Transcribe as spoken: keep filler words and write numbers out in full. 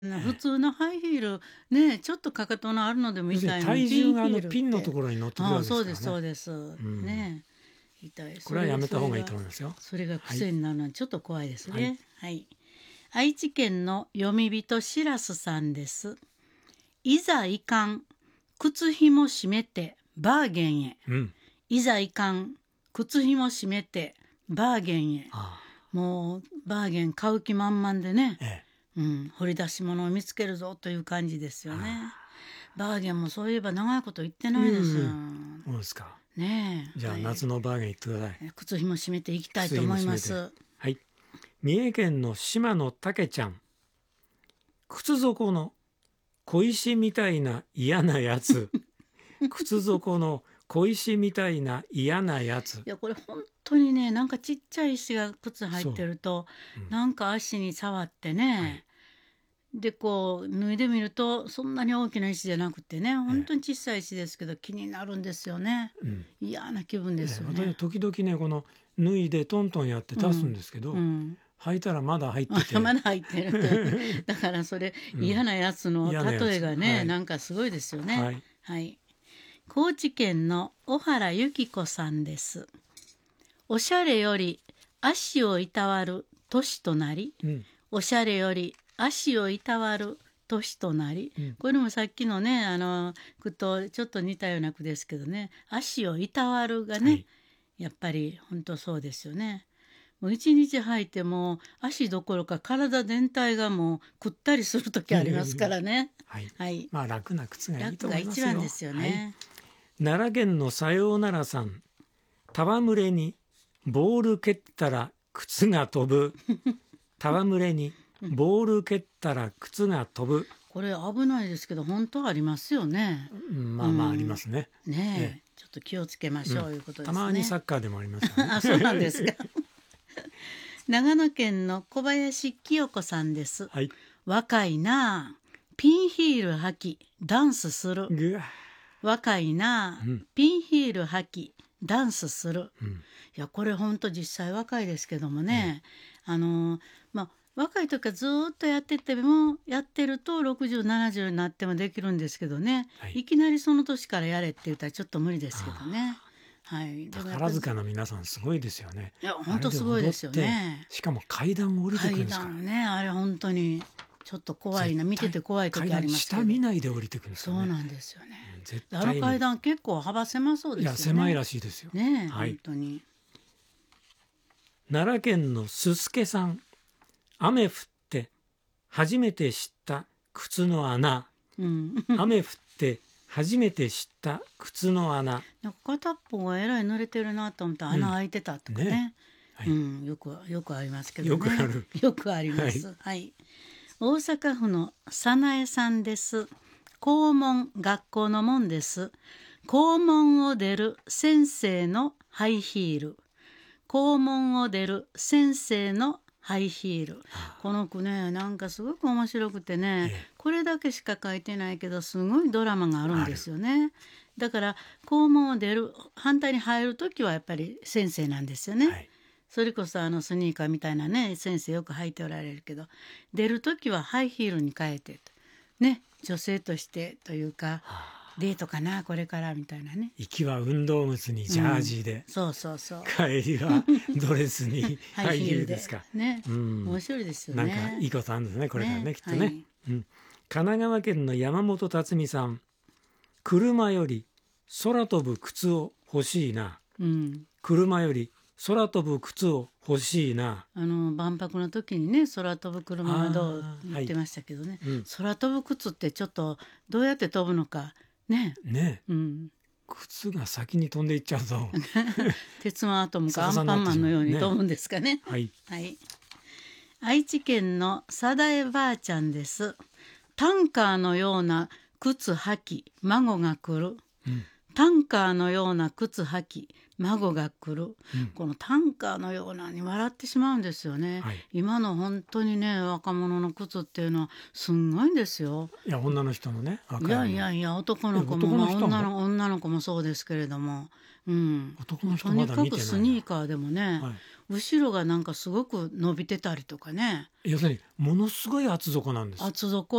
なええ普通のハイヒールね、ちょっとかかとのあるのでも要する痛いのにに体重があピンヒールっのピンのとて、 ころに乗ってくるああ、 わけでそうですすからね。 そうです。 うんねえ、痛い。 これはやそれめた方がいいそれがと思いますよ。 それがはい癖になるのはちょっと怖いですはいね。はい。愛知県の読み人しらすさんです。いざいかん、靴ひも締めてバーゲンへ。 うんいざいかん、靴ひも締めてバーゲンへ。 あもうバーゲン買う気満々でね、 あえうん、掘り出し物を見つけるぞという感じですよね。バーゲンもそういえば長いこと行ってえないです。 うんそうですか。 ねえ、 じゃあはい夏のバーゲン行ってください。 靴ひも締めていきたいと思いま靴ひも締す。 はい三重県の島野竹ちゃん、靴底の小石みたいな嫌なやつ靴底の小石みたいな嫌なやつ。 いやこれ本当にね、なんかちっちゃい石が靴入ってると、 うんなんか足に触ってね、でこう脱いでみるとそんなに大きな石じゃなくてね、本当に小さい石ですけど気になるんですよね。 うん嫌な気分ですよええ私ね。 時々ねこの脱いでトントンやって出すんですけど、 うん履いたらまだ入っててまだ入ってるだからそれ、 うん嫌なやつの嫌なやつ例えがね、 はいなんかすごいですよね。 はいはい、高知県の小原由紀子さんです。おしゃれより足をいたわる年となり、 うんおしゃれより足をいたわる年となり、 うんこれもさっきのねあの句とちょっと似たような句ですけどね、足をいたわるがね、 はいやっぱり本当そうですよね。もう一日履いても足どころか体全体がもうくったりする時ありますからね。 はいはい、 まあ楽な靴がいいと楽が思いますよ。 一番ですよはいね。 奈良県のさようならさん、戯れにボール蹴ったら靴が飛ぶ戯れにボール蹴ったら靴が飛ぶ、 これ危ないですけど本当ありますよね。 うんまあまあうんありますね。 ねえ、 えちょっと気をつけましょう、いうことですね。 たまにサッカーでもありますよね。 あ、そうなんですか。長野県の小林清子さんです。 はい。 若いなあ、ピンヒール履きダンスする。 ぐわ若いなあ、 うんピンヒール履きダンスする。 うんいやこれ本当実際若いですけどもね、あのまあ若い時はずーっとやっててもやってるとろくじゅうななじゅうになってもできるんですけどね、 はいい、きなりその年からやれって言ったらちょっと無理ですけどね。はい、でもやっぱり宝塚の皆さんすごいですよね。 いや本当すごいですよね。 あれで踊ってしかも階段を降りてくるん階ですから。 段ね、あれ本当にちょっと怖いな、見てて怖い時ありますけど。 階段下見ないで降りてくるんですよね。 そうなんですよね。 うん絶あの対に階段結構幅狭そういですよね。 や狭いらしいですよ。 ねえ、 はい本当に。 奈良県のすすけさん、雨降って初めて知った靴の穴うん。 雨降って初めて知った靴の穴。 なんか片っぽがえらい濡れてるなと思ったら穴開いてたとかね。 ねはいうん、よくよくありますけどね。 よくある。 よくあります。はい。大阪府の早苗さんです。校門、学校の門です。校門を出る先生のハイヒール。校門を出る先生のハイヒール。この句ね、なんかすごく面白くてね、 ええこれだけしか書いてないけどすごいドラマがあるんですよね。だから校門を出る反対に入る時はやっぱり先生なんですよね。 はいそれこそあのスニーカーみたいなね先生よく履いておられるけど、出る時はハイヒールに変えてね、女性としてというかデートかなこれからみたいなね。 行きは運動靴にジャージで、 そうそうそう。 帰りはドレスにハイヒールですか。 ね、 うん面白いですよなんね。 かいいことあるんですねこれからねねきっとね、 はいうん、神奈川県の山本辰巳さん、車より空飛ぶ靴を欲しいなうん、 車より空飛ぶ靴を欲しいな。 あの万博の時にね空飛ぶ車はどうあー言ってましたけどね、 はいうん空飛ぶ靴ってちょっとどうやって飛ぶのかね、 ねうん、 靴が先に飛んでいっちゃうと鉄腕アトムかアン逆さになってしまうパンマンのようにね飛ぶんですかね。 はいはい。愛知県のさだえばあちゃんです。タンカーのような靴履き孫が来る。 うんタンカーのような靴履き孫が来る、 うんこのタンカーのようなに笑ってしまうんですよね、 はい今の本当にね若者の靴っていうのはすんごいんですよ。 いや女の人のね若いやいのいやいや男の子もえ男の人もまあ女の女の子もそうですけれども、うん、 男の人とにかくまだ見てないスニーカーでもね、 はい後ろがなんかすごく伸びてたりとかね、 要するにものすごい厚底なんです。 厚底